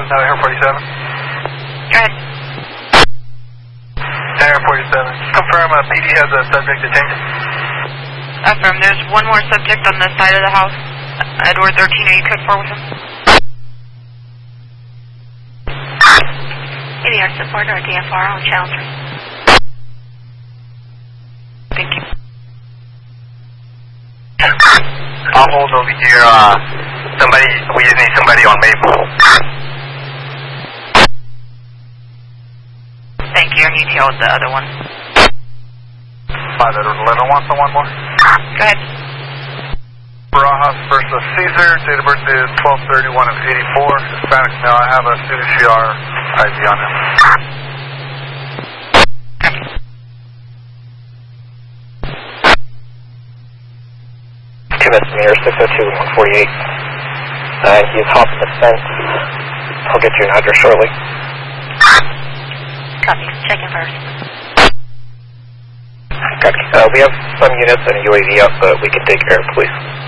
now Air 47. Go ahead. Air 47. Confirm PD has a subject detained. Affirm. There's one more subject on the side of the house. Edward 13, are you code 4 with him? ADR support or DFR on channel 3. Thank you. I'll hold over here. We just need somebody on Maple. Thank you. I need to with the other one. 5 Edward 11 wants one more. Go ahead. Barajas versus Caesar. Date of birth is 12/31 of 84. Hispanic male. I have a student CR ID on him. Estimator 602-148. He's hopping the fence. I'll get you an address shortly. Copy. Checking first. Copy. We have some units and a UAV up, but we can take care of police.